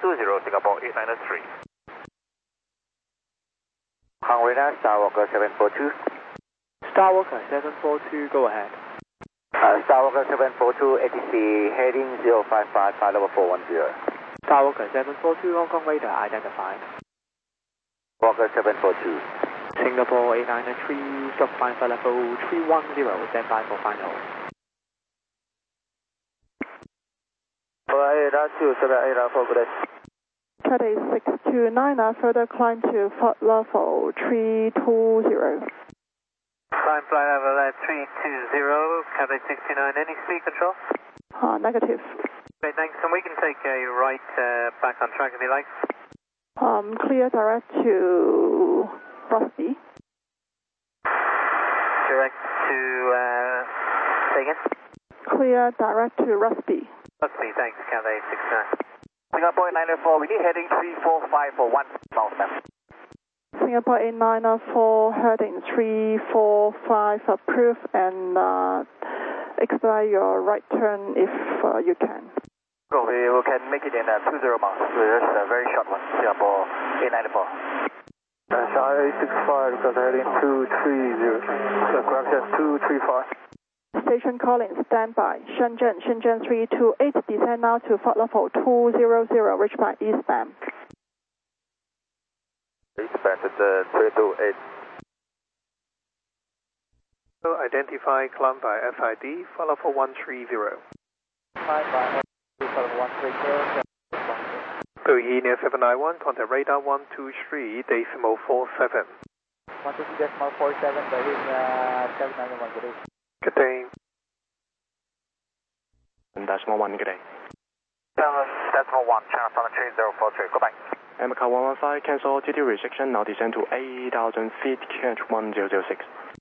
Singapore 893. Radar Starwalker 742. Starwalker 742, go ahead. Starwalker 742, ATC heading 055, flight level 410. Starwalker 742, Hong Kong radar identified. Walker 742. Singapore 893, stop flight level 310, stand by for final. Radar 278, good day. Cathay 629, further climb to flight level 320. Climb flight level at 320, Cathay 629, any speed control? Negative. Okay, thanks, and we can take a right back on track if you like. Clear direct to Rusby. Direct to, say again? Clear direct to Rusby. Rusby, thanks, Cathay 629. Singapore 894, we need heading 345 for 1 miles, ma'am. Singapore 894, heading 345, approve and expedite your right turn if you can. Go, we can make it in 20 miles. That's a very short one, Singapore 894. Shy 865, because heading 230. Correction, 235. Station calling, standby. Shenzhen 328, descend now to flight level 200, reach by eastbound. Eastbound at 328. Identify, climb by FID, flight level 130. Climb by flight level 130. Bohemia 791, contact radar 123, decimal 47. 123 decimal 47, Bohemia 791, good day. Good day. Decimal 1, good day. Decimal 1, channel 3043, go back. Macau 115, cancel altitude restriction, now descend to 8,000 feet, catch 1006.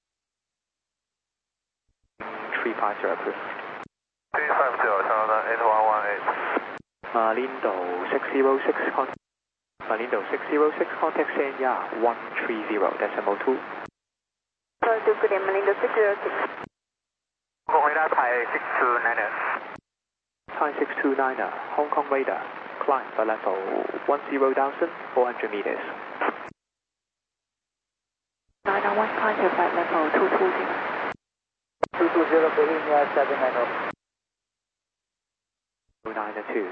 350, approved. 350, channel 8118. Malindo 606, Malindo 606, contact Sanya 130, decimal 2. Good day, Malindo 606. Hong Kong radar, Thai 629er. Thai 629er, Hong Kong radar, climb for level 10,400 meters. 901, climb to flight level 220. 220, Bohemia 790. 292.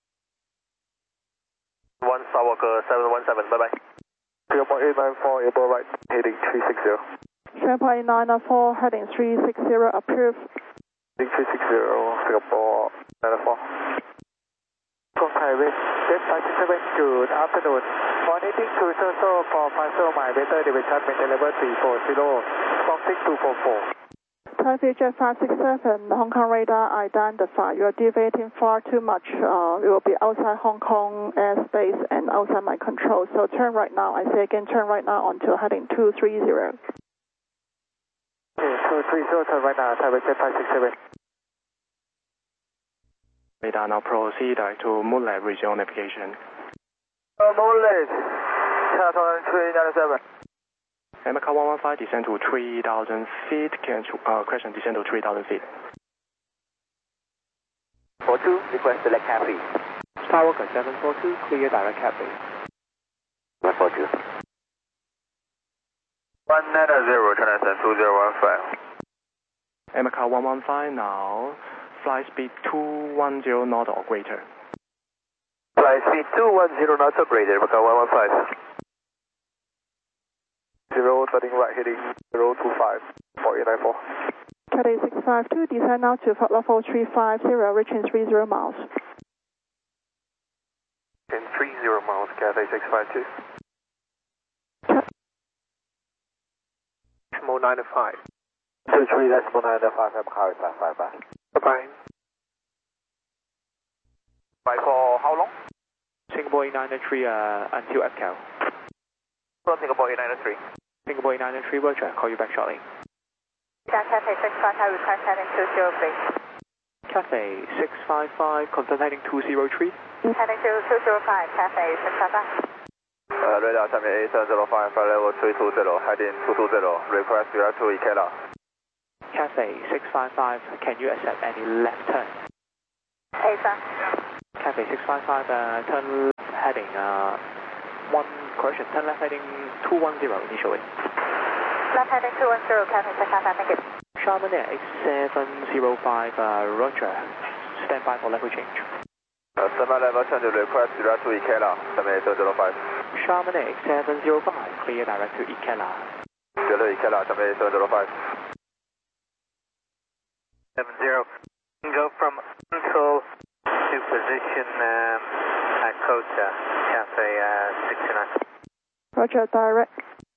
1 Starwalker 717, bye bye. Singapore 894, able right, heading 360. Singapore 894, heading 360, approved. Heading 360, Singapore 994. Contact with Jet 567, good afternoon. For anything to so for parcel my better elevation, maintain level 340, Fox 6244. Taipei Jet 567, Hong Kong radar identified. You are deviating far too much. You will be outside Hong Kong airspace and outside my control. So turn right now. I say again, turn right now onto heading 230. Okay, 230, turn right now, Taipei Jet 567. Radar now proceed to Moonlight regional navigation. Moonlight, channel 397. Macau 115, descend to 3,000 feet, crash and descend to 3,000 feet. 42, request select cabin. Starwalker 742, clear direct cabin. 142. 190, channel 2015. Macau 115 now, flight speed 210 knot or greater. Flight speed 210 knots or greater, Macau 115. 0, turning right, heading 025, 4894. Cathay 652, descend now to flight level 350, reaching 30 miles. In 30 miles, Cathay 652. Decimal 905. 23 decimal 905, Macau 555. Bye-bye. Bye for how long? Singapore 893 until FCAL. From Singapore 893. Singapore 893, Roger, call you back shortly. Cathay 655, request heading 203. Cathay 655, confirm heading 203. Heading 205, Cathay 655. Radar 7805, flight level 320, heading 220, request direct to Ikeda. Cathay 655, can you accept any left turn? Hey, sir. Cathay 655, turn heading, turn left heading 210 initially. Left heading 210, Cathay 655, thank you. Sharman Air X705, Roger, stand by for level change. Standby level change request direct to Ikela, 70705. Sharman Air X705, clear direct to Ikela. Direct to Ikela, 70705. 70, go from control to position at Kota, Cathay 629. Roger, direct.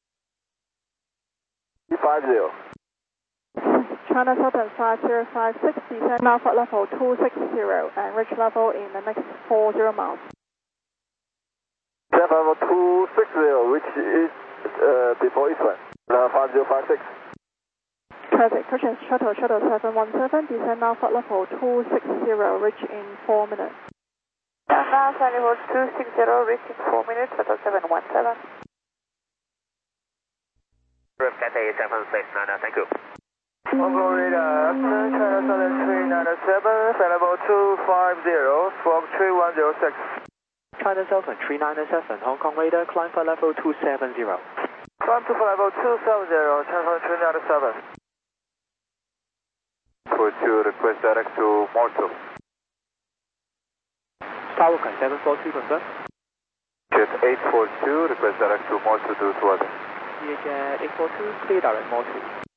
50. China Southern 5056, descend now for level 260 and reach level in the next 40 miles. China level 260, which is before Eastern, 5056. Traffic, Cushion Shuttle 717, descend now for level 260, reach in 4 minutes. Now level 260, reach in 4 minutes, Shuttle 717. Cathay 769, thank you. Hong Kong radar, afternoon, China Southern 397, level 250, squawk 3106. China Southern 397, Hong Kong radar, climb for level 270. Climb to level 270, China Southern 397. Code 2, request direct to Morto. Star Walker 742, confirm. Jet 842, request direct to Morto to Swatter. Jet 842, clear direct Morto.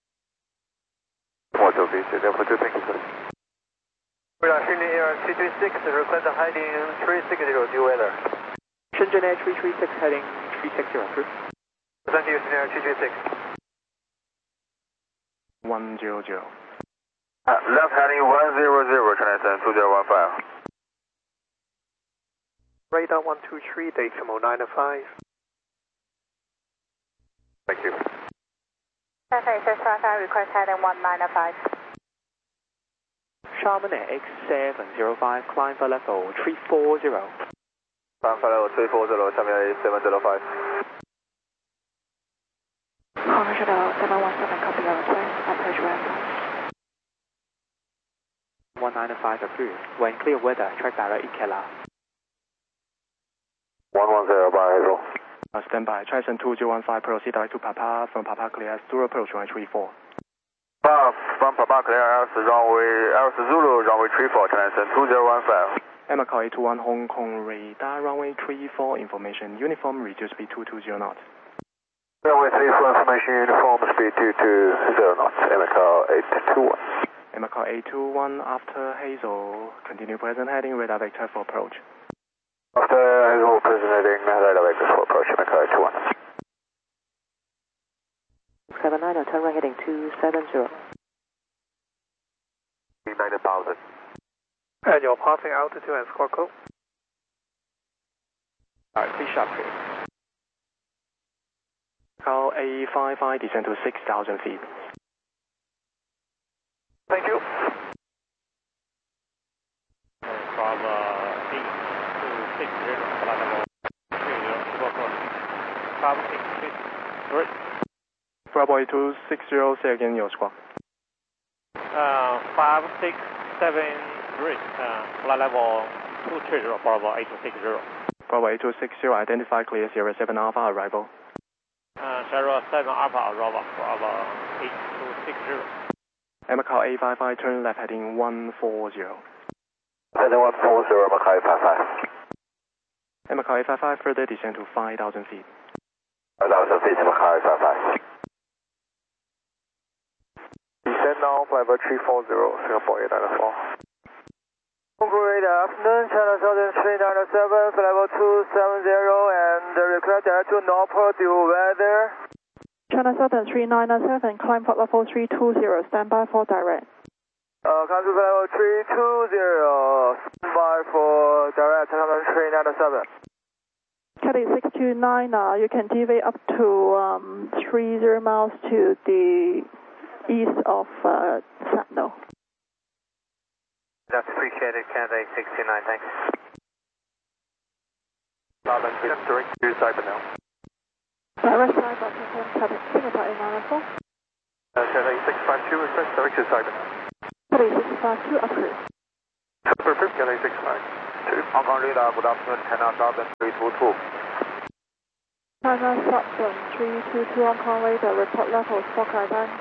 Morto, please, Jet 842, thank you, sir. Radar Shenzhen Air 336, request heading 360, due weather. Shenzhen Air 336, heading 360, approved. Thank you, Shenzhen Air 336. 100. Left heading 100, China 2015. Radar 123, decimal 905. Thank you. Cathay 655, request heading 1905. Sharman Air X705, climb for level 340. Climb for level 340, Sharman 705. Hong Kong Shuttle 717, copy your request, approach ramp. 195 approved. When clear weather, track direct Ikela. 110, by Hazel. Stand by. China 2015, proceed direct to Papa. From Papa clear, Zulu approach 134. From Papa clear, Alice Zulu, runway 34, China 2015. Macau 821, Hong Kong radar, runway 34, information, uniform, reduce speed 220 knots. Runway 34, information, uniform, speed 220 knots, Macau 821. Macau 821, after Hazel, continue present heading, radar vector for approach. After Hazel, present heading, radar vector for approach, Macau 821. 79, turn right heading 270. 90,000. And your passing altitude and squawk code? Alright, please sharp clear. Macau A55, descend to 6,000 feet. Thank you. From 8260, flight level 30, Bravo 8260, say again your squawk. 5673, flight level 230, Bravo 8260. Bravo 8260, identify clear Sierra 7 Alpha arrival. Sierra 7 Alpha arrival, Bravo 8260. Macau A55, turn left heading 140. Heading 140, Macau 855. Macau A55, further descend to 5,000 feet. 5,000 feet, Macau 855. Descend now, level 340, Singapore 894. Hong Kong radar, afternoon, China Southern 397, level 270, and request direct to Newport, due weather. China Southern 397, climb for level 320, stand by for direct. Come to level 320, stand by for direct, China Southern 397. Cathay 629, you can deviate up to 30 miles to the east of Satno. That's appreciated, Cathay 629, thanks. Direct to Cyber now. Direct Cyber, confirm Cathay Singapore 894. Cathay 652, request direct to Cyber now. Cathay 652, approved. Perfect, Cathay 65. Hong Kong radar, good afternoon, China Southern 322. China Southern 322 Hong Kong radar, report level Fox Island.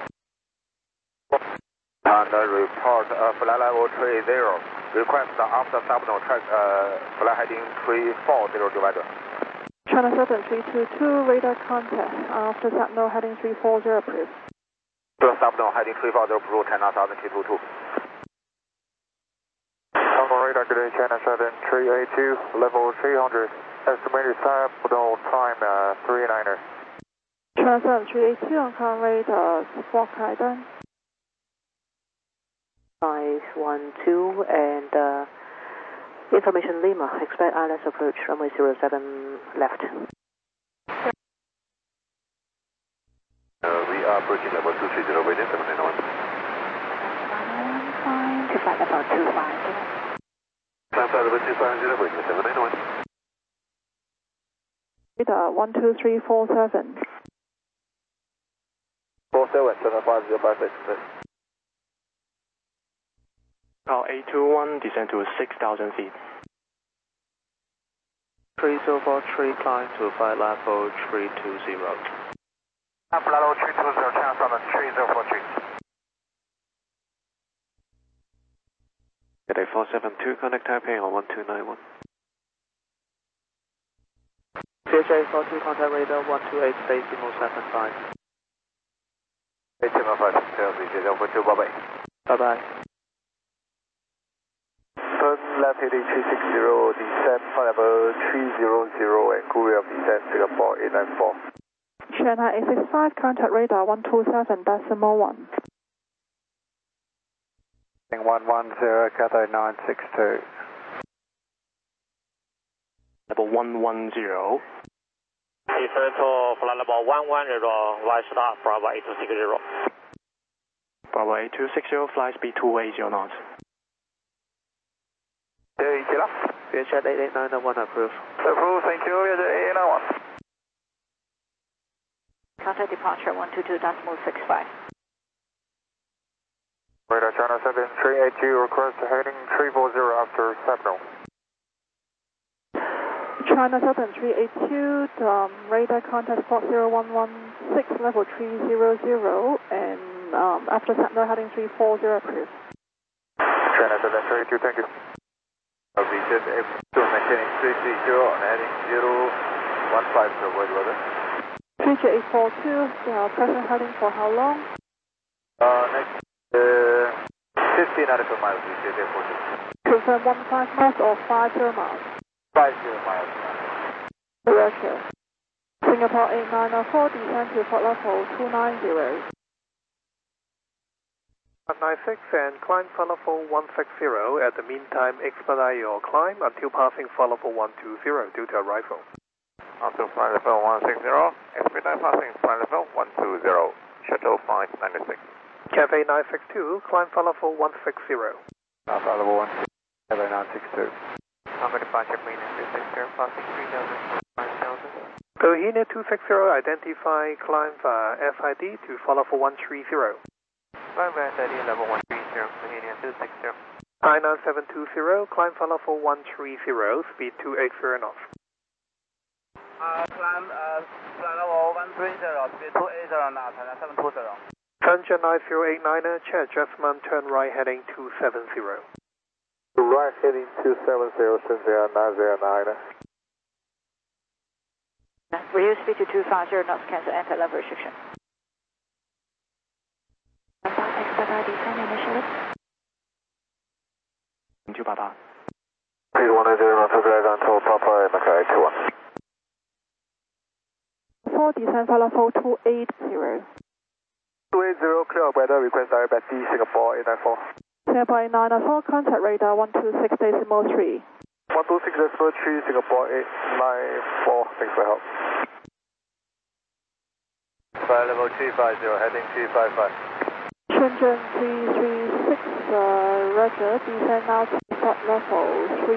And report flight level 30. Request after subnode track flight heading 340 divider. China Southern 322 radar contact after subnode heading 340 approved. Subnode heading 340 approved, China Southern 322. Hong Kong radar, good day, China Southern 382, level 300. Estimated subnode time 39er. China Southern 382 Hong Kong radar, Fox Island. 512 and information Lima, expect ILS approach, runway 07 left. We are approaching level 230, waiting 791. Fine, to flight level 250. Flight level 250, waiting 791. Radar 12347. 47, 75056. A21, descend to 6,000 feet. 3043, climb to flight level 320. Flight level 320, China Southern 3043. Good day, 472, contact Taipei on 1291. CHA 42, contact radar 128, decimal 75. 875, Chelsea, 4288. Bye-bye. Turn left heading 360, descend flight level 300 and good way of descent, Singapore 894. Shanghai 865, contact radar 127, decimal 1. 110, Cathay 962. Level 110. Descend to flight level 110, Y star, Bravo 8260. Bravo 8260, flight speed 280 knots. VHF 8891 approved. Approved, thank you, 8891. Contact departure 122.65. Radar China 7382, request heading 340 after subnode. China Southern 382, radar contact spot 0116, level 300, and after subnode heading 340 approved. China Southern 382, thank you. VHF F2 maintaining 330 and heading 0150, wait, weather. 3J842, present heading for how long? Next 50 nautical miles, VHF 842. Confirm 15 miles or 50 miles? 50 miles. Roger. Singapore 8904, descend to flight level 290. 196 and climb flight level 160. At the meantime, expedite your climb until passing flight level 120 due to arrival. After flight level 160, expedite passing flight level 120, shuttle flight 96. Cathay 962, climb flight level 160. Flight level 160, Cathay 962. Number departure, Marina 260, passing 3000, 5000. Bohemia 260, identify climb FID to flight level 130. Runway 30, level 130, Bohemia 260. I-9720, climb flight level 130, speed 280 knots. Climb flight level 130, speed 280 knots, 720. Thunder 9089, chair adjustment, turn right heading 270. Right heading 270, Cynthia 909. Reduce speed to 250 knots, cancel anti-level restriction. Expedite descent initially. 288. Speed 180 knots, until Papa Mecca 821. 4, descend flight level 280. 280, clear weather, request direct back to Singapore 894. Singapore 8904, contact radar 126.3. 126.3, Singapore 894, thanks for help. Flight level 350, heading 355. Shenzhen 336, roger, descend now to flight level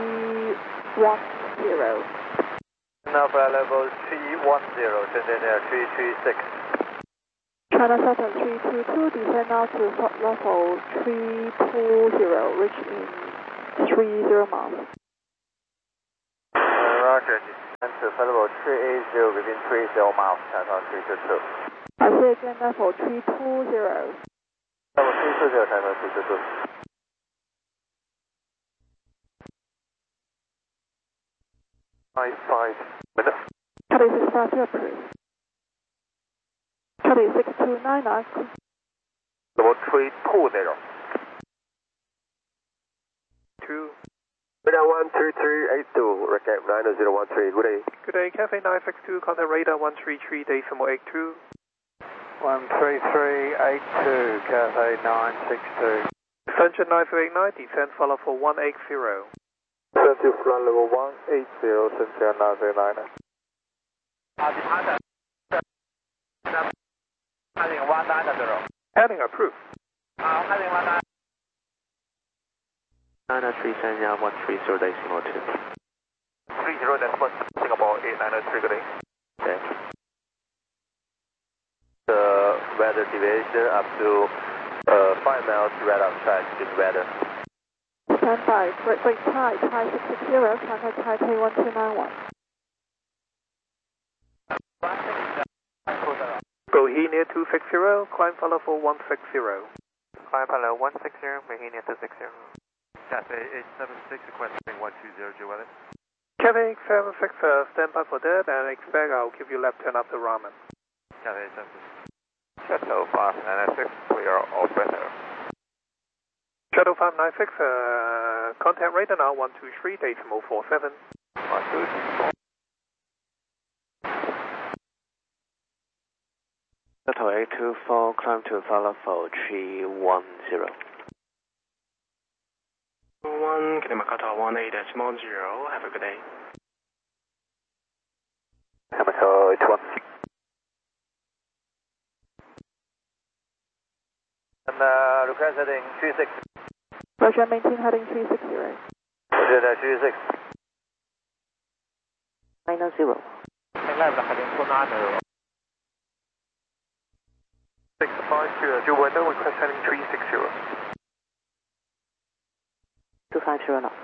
310. Now flight level 310, Shenzhen Air 336. China Southern 322, descend now to flight level 320, reach in 30 miles. And to Level 380 within 30 miles, Chantal 322. I say again, level 320. Level 320, Chantal 322. minutes. Charlie 650 approved. Charlie 6299. Level 320. 2. Radar 13382, recap 90013, good day. Good day, Cafe 962, contact radar 133.82. 13382, Cathay 962. Ascension 9389, descend follow for 180. Sensitive flight level 180, Sensitive 939. Heading 190. Heading approved. Heading 190. 933 30 Singapore 893, good day. Okay. The weather deviation up to 5 miles right on track, good weather. Stand by. Break Thai, Thai 660, contact Taipei 1291. Bohemia 260, climb follow for 160. Climb follow 160, Bohemia 260. Cathay 876 requesting 120 due weather. Cathay 876, stand by for that and expect I'll give you left turn after Raman. Cathay 876. Shuttle 596, clear all better. Shuttle 596, contact radar now 123, decimal 47. 123. Shuttle 824, climb to follow for 310. 1, Kilometer 18.0, have a good day. Kilometer 81. And request heading 36. Roger, maintain heading 360. Roger, 36. 90. Left heading 290. 650, due weather, request heading 360. 250 knots.